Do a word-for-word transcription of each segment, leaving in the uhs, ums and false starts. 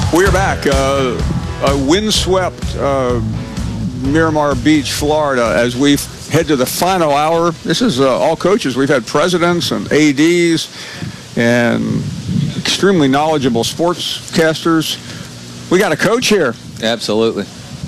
We're back. Uh, a windswept uh, Miramar Beach, Florida, as we head to the final hour. This is uh, all coaches. We've had presidents and A Ds and extremely knowledgeable sportscasters. We got a coach here. Absolutely.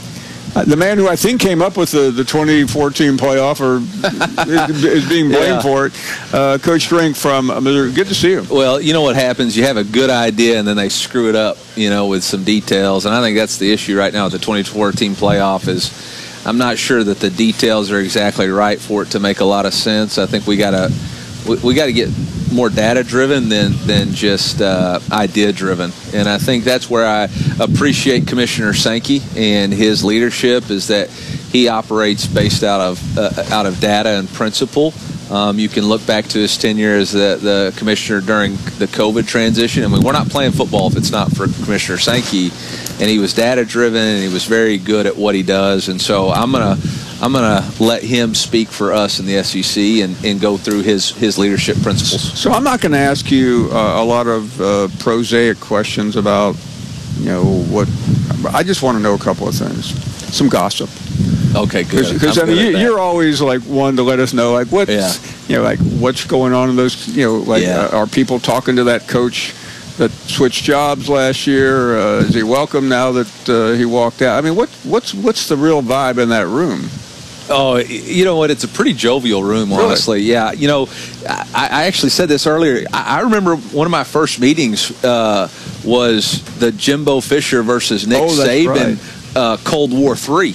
Uh, the man who I think came up with the, the twenty fourteen playoff or is, is being blamed yeah. for it, uh, Coach Drink from Missouri. Good to see you. Well, you know what happens? You have a good idea, and then they screw it up, you know, with some details. And I think that's the issue right now with the twenty fourteen playoff is I'm not sure that the details are exactly right for it to make a lot of sense. I think we got to we, we got to get more data-driven than than just uh, idea-driven. And I think that's where I appreciate Commissioner Sankey and his leadership is that he operates based out of uh, out of data and principle. Um, you can look back to his tenure as the, the commissioner during the COVID transition. I mean, we're not playing football if it's not for Commissioner Sankey. And he was data-driven, and he was very good at what he does. And so I'm going to I'm gonna let him speak for us in the S E C and, and go through his, his leadership principles. So I'm not going to ask you uh, a lot of uh, prosaic questions about, you know, what – I just want to know a couple of things. Some gossip. Okay, good. Because I mean, you, you're always like one to let us know, like what's yeah. you know, like what's going on in those. You know, like yeah. uh, are people talking to that coach that switched jobs last year? Uh, is he welcome now that uh, he walked out? I mean, what what's what's the real vibe in that room? Oh, you know what? It's a pretty jovial room, honestly. Really? Yeah. You know, I, I actually said this earlier. I, I remember one of my first meetings uh, was the Jimbo Fisher versus Nick oh, Saban right. uh, Cold War three.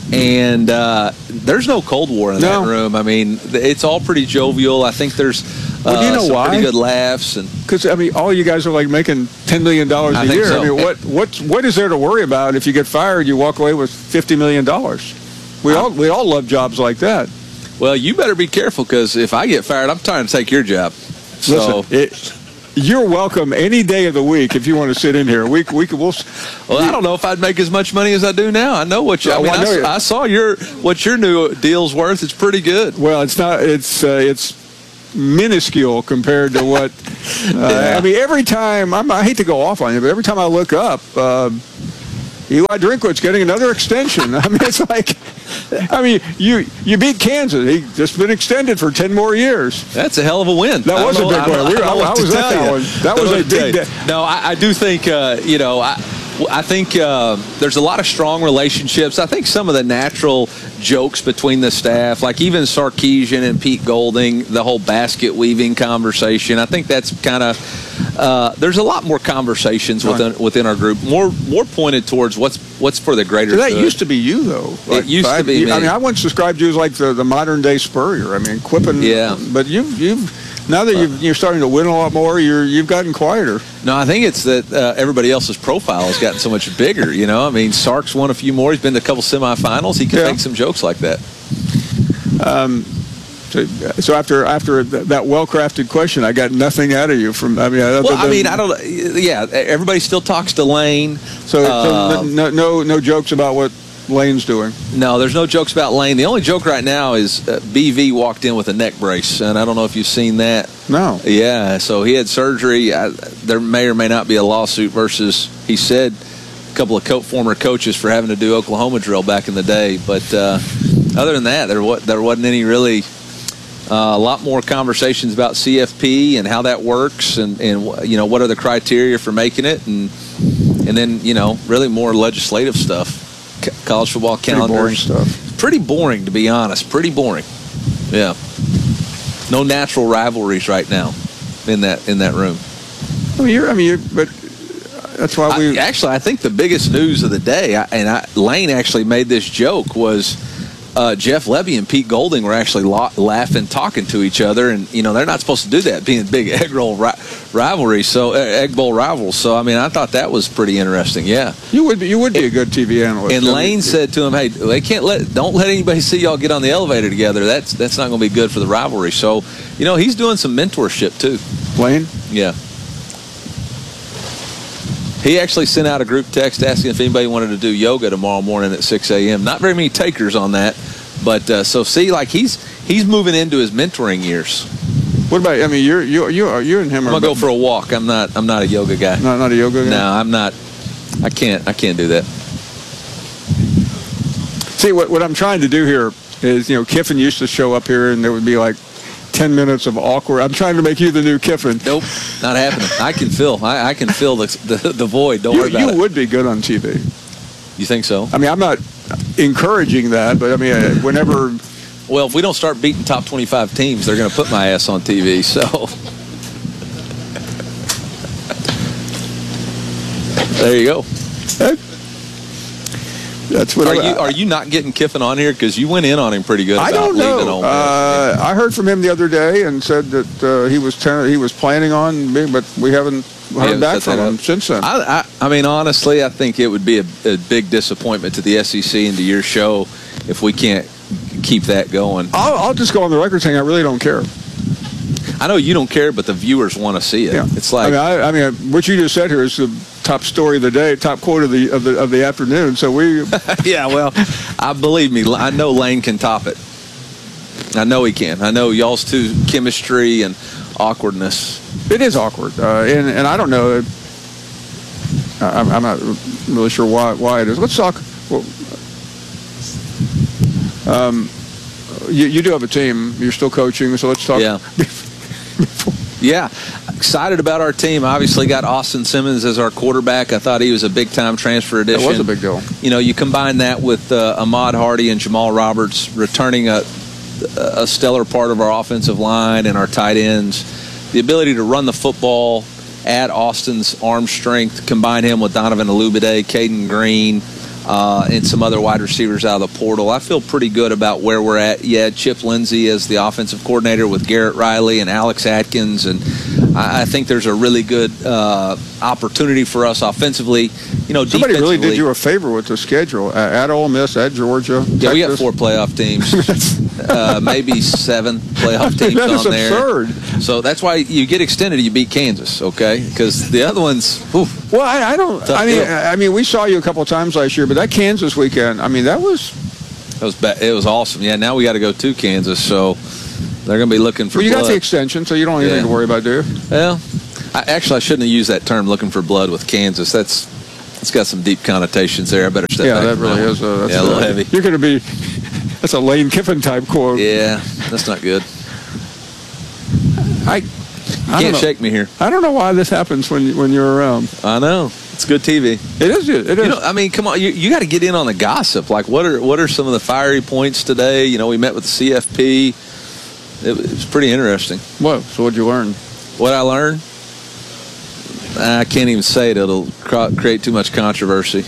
And uh, there's no Cold War in no. that room. I mean, it's all pretty jovial. I think there's uh, well, do you know some why? pretty good laughs. And because I mean, all you guys are like making ten million dollars a year. So. I mean, what what what is there to worry about if you get fired? You walk away with fifty million dollars. We all we all love jobs like that. Well, you better be careful because if I get fired, I'm trying to take your job. So. Listen, it, you're welcome any day of the week if you want to sit in here. We we could we'll. Well, I don't know if I'd make as much money as I do now. I know what you. I mean, well, I, know I, I saw your what your new deal's worth. It's pretty good. Well, it's not. It's uh, it's minuscule compared to what. Uh, yeah. I mean, every time I'm, I hate to go off on you, but every time I look up, uh, Eli Drinkwitz's getting another extension. I mean, it's like. I mean, you you beat Kansas. He just been extended for ten more years. That's a hell of a win. That was know, a big I, win. I, I, I was was that one. That was a big day. No, I, I do think, uh, you know, I, I think uh, there's a lot of strong relationships. I think some of the natural jokes between the staff, like even Sarkisian and Pete Golding, the whole basket weaving conversation, I think that's kind of, uh, there's a lot more conversations within, within our group, more more pointed towards what's what's for the greater so that good. used to be you, though. Like, it used I, to be you, me. I mean, I once described you as like the, the modern-day Spurrier. I mean, quipping. Yeah. But you've, you've now that you've, you're starting to win a lot more, you're, you've gotten quieter. No, I think it's that uh, everybody else's profile has gotten so much bigger, you know. I mean, Sark's won a few more. He's been to a couple semifinals. He can yeah. make some jokes like that. Um, so, so after after that well-crafted question, I got nothing out of you from. I mean, well, I mean, I don't. Yeah, everybody still talks to Lane. So, uh, so no, no, no jokes about what Lane's doing. No, there's no jokes about Lane. The only joke right now is uh, B V walked in with a neck brace, and I don't know if you've seen that. No. Yeah, so he had surgery. I, there may or may not be a lawsuit versus. He said a couple of co- former coaches for having to do Oklahoma drill back in the day, but uh, other than that, there what there wasn't any really. Uh, a lot more conversations about C F P and how that works, and, and you know what are the criteria for making it, and and then you know really more legislative stuff, C- college football calendar pretty boring stuff. Pretty boring, to be honest. Pretty boring. Yeah. No natural rivalries right now in that in that room. I mean, you're. I mean, you're, but that's why we I, actually. I think the biggest news of the day, I, and I, Lane actually made this joke was. Uh, Jeff Levy and Pete Golding were actually la- laughing, talking to each other, and you know they're not supposed to do that, being big egg roll ri- rivalry, so uh, egg bowl rivals. So I mean, I thought that was pretty interesting. Yeah, you would be, you would be a good T V analyst. And Lane said to him, "Hey, they can't let don't let anybody see y'all get on the elevator together. That's that's not going to be good for the rivalry." So you know he's doing some mentorship too. Lane, yeah. He actually sent out a group text asking if anybody wanted to do yoga tomorrow morning at six a.m. Not very many takers on that, but uh, so see, like he's he's moving into his mentoring years. What about? I mean, you're you you are you and him. I'm are gonna go for a walk. I'm not I'm not a yoga guy. Not not a yoga guy. No, I'm not. I can't. I can't do that. See, what what I'm trying to do here is, you know, Kiffin used to show up here, and there would be like ten minutes of awkward. I'm trying to make you the new Kiffin. Nope, not happening. I can feel. I, I can feel the, the the void. Don't you, worry about you it. You would be good on T V. You think so? I mean, I'm not encouraging that, but I mean, whenever. Well, if we don't start beating top twenty-five teams, they're going to put my ass on T V. So there you go. That's what. Are I, you are you not getting Kiffin on here because you went in on him pretty good? About I don't know. Leaving Ole Miss. Uh, I heard from him the other day and said that uh, he was ten- he was planning on being, but we haven't heard back from him since then. I, I, I mean, honestly, I think it would be a, a big disappointment to the S E C and to your show if we can't keep that going. I'll, I'll just go on the record saying I really don't care. I know you don't care, but the viewers want to see it. Yeah. It's like I mean, I, I mean, what you just said here is the top story of the day, top quote of the of the of the afternoon. So we, yeah, well, I believe me, I know Lane can top it. I know he can. I know y'all's two chemistry and awkwardness. It is awkward, uh, and and I don't know. I'm, I'm not really sure why why it is. Let's talk. Well, um, you you do have a team. You're still coaching, so let's talk. Yeah. Yeah, excited about our team. Obviously got Austin Simmons as our quarterback. I thought he was a big-time transfer addition. That was a big deal. You know, you combine that with uh, Ahmad Hardy and Jamal Roberts returning a, a stellar part of our offensive line and our tight ends. The ability to run the football, add Austin's arm strength, combine him with Donovan Olubide, Caden Green, uh, and some other wide receivers out of the portal. I feel pretty good about where we're at. Yeah, Chip Lindsey as the offensive coordinator with Garrett Riley and Alex Atkins, and I, I think there's a really good uh, opportunity for us offensively. You know, somebody really did you a favor with the schedule. At Ole Miss, at Georgia, yeah, Texas. We got four playoff teams, uh, maybe seven playoff teams that is on there. Absurd. So that's why you get extended. You beat Kansas, okay? Because the other ones. Oof, well, I, I don't. I mean, deal. I mean, we saw you a couple of times last year, but that Kansas weekend, I mean, that was. That was ba- it was awesome. Yeah, now we got to go to Kansas, so they're going to be looking for. Well, you blood. got the extension, so you don't have anything yeah. to worry about, do you? Well, I, actually, I shouldn't have used that term, "looking for blood" with Kansas. That's it's got some deep connotations there. I better step yeah, back. Yeah, that really that is. A, that's yeah, a little a, heavy. You're going to be. That's a Lane Kiffin type quote. Yeah, that's not good. I. You I can't shake me here. I don't know why this happens when when you're around. I know. It's good T V. It is. It is. You know, I mean, come on. You, you got to get in on the gossip. Like, what are what are some of the fiery points today? You know, we met with the C F P. It, it was pretty interesting. What? So what'd you learn? What I learned? I can't even say it. It'll create too much controversy.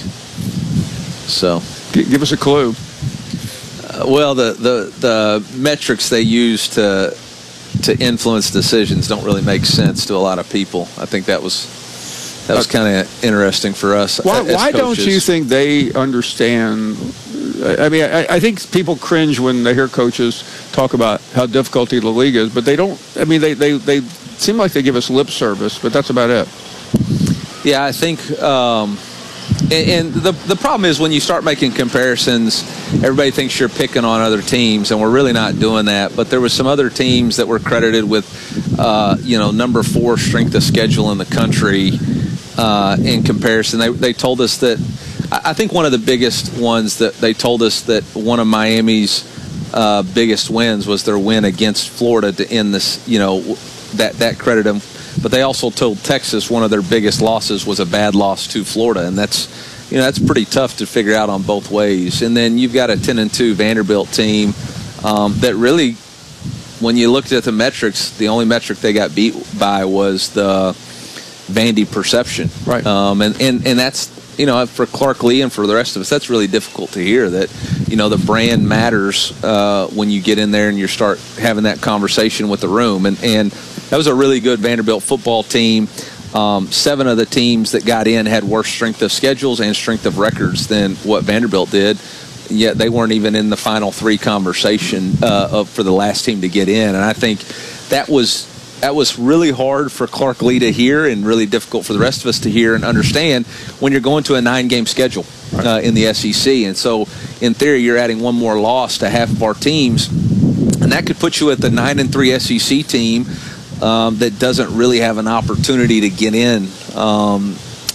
So, G- give us a clue. Uh, well, the, the the metrics they use to to influence decisions don't really make sense to a lot of people. I think that was that was kind of interesting for us. Why, as why don't coaches. you think they understand? I mean, I, I think people cringe when they hear coaches talk about how difficult the league is, but they don't. I mean, they, they, they seem like they give us lip service, but that's about it. Yeah, I think, um, and, and the the problem is when you start making comparisons, everybody thinks you're picking on other teams, and we're really not doing that. But there was some other teams that were credited with, uh, you know, number four strength of schedule in the country uh, in comparison. They they told us that. I think one of the biggest ones that they told us that one of Miami's uh, biggest wins was their win against Florida to end this. You know, that that credited them. But they also told Texas one of their biggest losses was a bad loss to Florida, and that's, you know, that's pretty tough to figure out on both ways. And then you've got a ten and two Vanderbilt team um, that really, when you looked at the metrics, the only metric they got beat by was the Vandy perception. Right. Um, and, and, and that's, you know, for Clark Lee and for the rest of us, that's really difficult to hear that, you know, the brand matters uh, when you get in there and you start having that conversation with the room. And, and that was a really good Vanderbilt football team. Um, seven of the teams that got in had worse strength of schedules and strength of records than what Vanderbilt did. Yet they weren't even in the final three conversation uh, of, for the last team to get in. And I think that was that was really hard for Clark Lee to hear and really difficult for the rest of us to hear and understand when you're going to a nine-game schedule uh, in the S E C. And so, in theory, you're adding one more loss to half of our teams, and that could put you at the nine and three S E C team um, that doesn't really have an opportunity to get in um,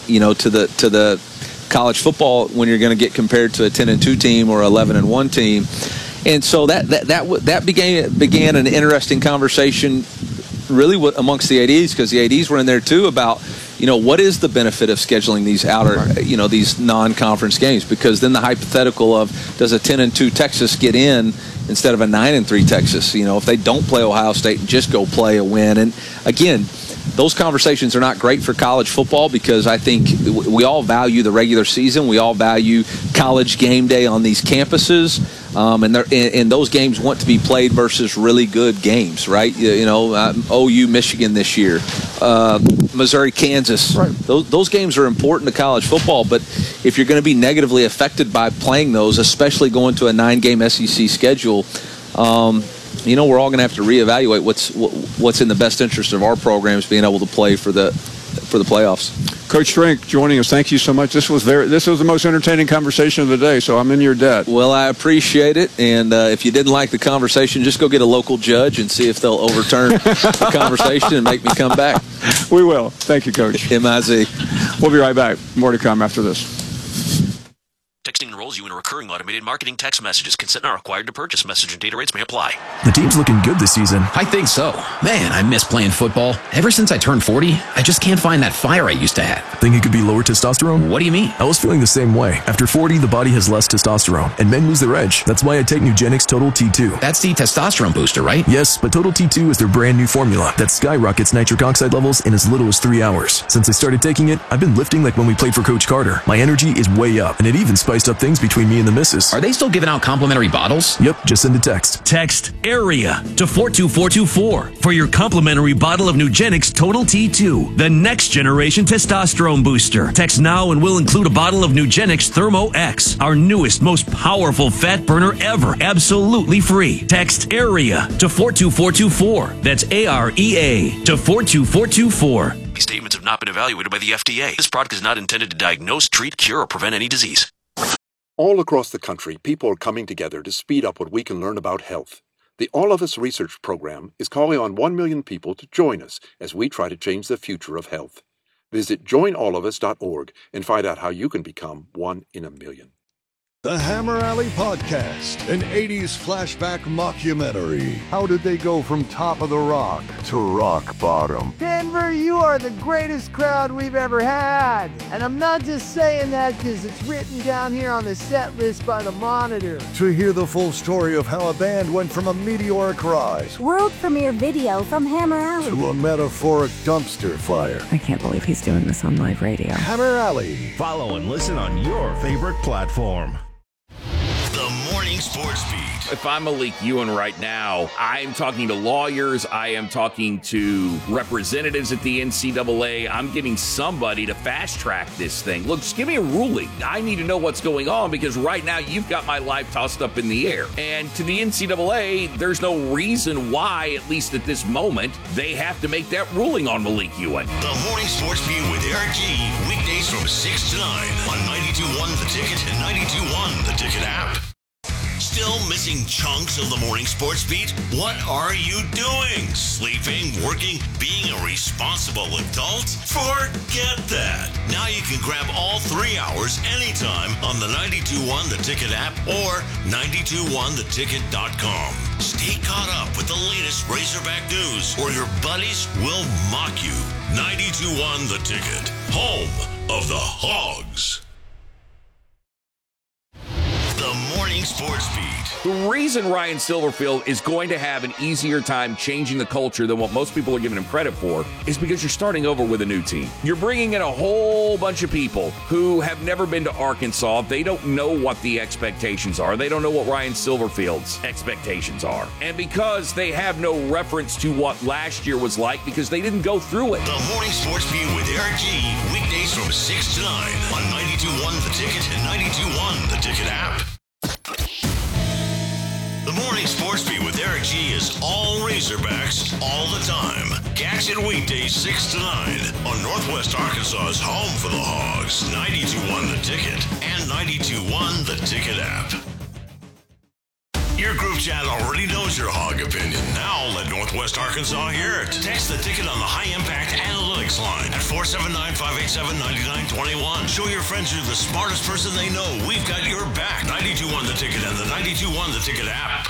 you know, to the to the college football when you're going to get compared to a ten and two team or eleven and one team. And so that that that, that began began an interesting conversation, really, amongst the A Ds, because the A Ds were in there too about, you know, what is the benefit of scheduling these outer, you know, these non-conference games? Because then the hypothetical of, does a ten and two Texas get in instead of a nine and three Texas? You know, if they don't play Ohio State and just go play a win. And again, those conversations are not great for college football, because I think we all value the regular season. We all value college game day on these campuses. Um, and, and those games want to be played versus really good games, right? You, you know, uh, O U, Michigan this year, uh, Missouri, Kansas. Right. Those, those games are important to college football, but if you're going to be negatively affected by playing those, especially going to a nine-game S E C schedule, um, you know, we're all going to have to reevaluate what's what's in the best interest of our programs being able to play for the for the playoffs. Coach Drink joining us. Thank you so much. This was very, this was the most entertaining conversation of the day, so I'm in your debt. Well, I appreciate it. And uh, if you didn't like the conversation, just go get a local judge and see if they'll overturn the conversation and make me come back. We will. Thank you, Coach. M I Z. We'll be right back. More to come after this. Texting enrolls you in a recurring automated marketing text messages. Consent not required to purchase. Message and data rates may apply. The team's looking good this season. I think so. Man, I miss playing football. Ever since I turned forty, I just can't find that fire I used to have. Think it could be lower testosterone? What do you mean? I was feeling the same way. After forty, the body has less testosterone, and men lose their edge. That's why I take Nugenix Total T two. That's the testosterone booster, right? Yes, but Total T two is their brand new formula that skyrockets nitric oxide levels in as little as three hours. Since I started taking it, I've been lifting like when we played for Coach Carter. My energy is way up, and it even spiced up things between me and the missus. Are they still giving out complimentary bottles? Yep, just send a text. Text AREA to four two four two four for your complimentary bottle of Nugenix Total T two, the next generation testosterone booster. Text now and we'll include a bottle of Nugenix Thermo X, our newest, most powerful fat burner ever, absolutely free. Text AREA to four two four two four. That's A R E A to four two four two four. These statements have not been evaluated by the F D A. This product is not intended to diagnose, treat, cure, or prevent any disease. All across the country, people are coming together to speed up what we can learn about health. The All of Us Research Program is calling on one million people to join us as we try to change the future of health. Visit join all of us dot org and find out how you can become one in a million. The Hammer Alley Podcast, an eighties flashback mockumentary. How did they go from top of the rock to rock bottom? Denver, you are the greatest crowd we've ever had. And I'm not just saying that because it's written down here on the set list by the Monitor. To hear the full story of how a band went from a meteoric rise, world premiere video from Hammer Alley, to a metaphoric dumpster fire. I can't believe he's doing this on live radio. Hammer Alley. Follow and listen on your favorite platform. The Morning Sports Beat. If I'm Malik Ewan right now, I'm talking to lawyers, I am talking to representatives at the N C double A. I'm getting somebody to fast track this thing. Look, just give me a ruling. I need to know what's going on, because right now you've got my life tossed up in the air. And to the N C double A, there's no reason why, at least at this moment, they have to make that ruling on Malik Ewan. The Morning Sports Beat with Eric G. Weekdays from six to nine on ninety-two point one The Ticket and ninety-two point one The Ticket app. Still missing chunks of the Morning Sports Beat? What are you doing? Sleeping, working, being a responsible adult? Forget that. Now you can grab all three hours anytime on the ninety-two point one The Ticket app or ninety-two point one the ticket dot com. Stay caught up with the latest Razorback news, or your buddies will mock you. ninety-two point one The Ticket, home of the Hogs. The Morning Sports Beat. The reason Ryan Silverfield is going to have an easier time changing the culture than what most people are giving him credit for is because you're starting over with a new team. You're bringing in a whole bunch of people who have never been to Arkansas. They don't know what the expectations are. They don't know what Ryan Silverfield's expectations are. And because they have no reference to what last year was like, because they didn't go through it. The Morning Sports Beat with Eric G. Weekdays from six to nine on ninety-two point one The Ticket and ninety-two point one The Ticket app. The Morning Sports Beat with Eric G is all Razorbacks all the time. Catch it weekdays six to nine on Northwest Arkansas's home for the Hogs, ninety-two point one The Ticket and ninety-two point one The Ticket app. Your group chat already knows your hog opinion. Now let Northwest Arkansas hear it. Text the ticket on the High Impact Analytics line at four seven nine, five eight seven, nine nine two one. Show your friends you're the smartest person they know. We've got your back. ninety-two one The Ticket and the ninety-two one The Ticket app.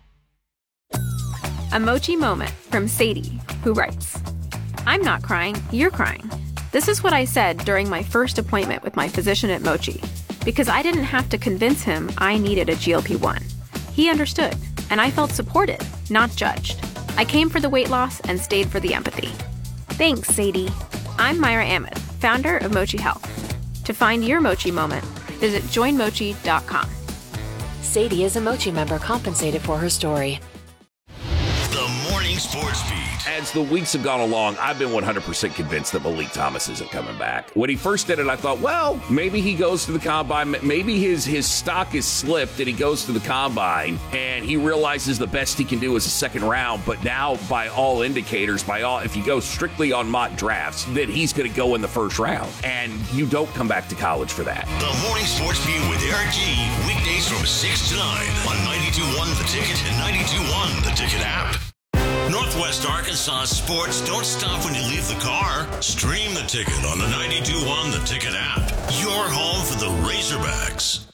A Mochi moment from Sadie, who writes, I'm not crying, you're crying. This is what I said during my first appointment with my physician at Mochi, because I didn't have to convince him I needed a G L P one. He understood, and I felt supported, not judged. I came for the weight loss and stayed for the empathy. Thanks, Sadie. I'm Myra Ahmed, founder of Mochi Health. To find your Mochi moment, visit join mochi dot com. Sadie is a Mochi member compensated for her story. The Morning Sports Beat. As the weeks have gone along, I've been one hundred percent convinced that Malik Thomas isn't coming back. When he first did it, I thought, well, maybe he goes to the combine. Maybe his, his stock is slipped and he goes to the combine and he realizes the best he can do is a second round. But now, by all indicators, by all, if you go strictly on mock drafts, that he's going to go in the first round. And you don't come back to college for that. The Morning Sports Beat with Eric G. Weekdays from six to nine on ninety-two point one The Ticket and ninety-two point one The Ticket app. Northwest Arkansas sports don't stop when you leave the car. Stream The Ticket on the ninety-two point one The Ticket app. Your home for the Razorbacks.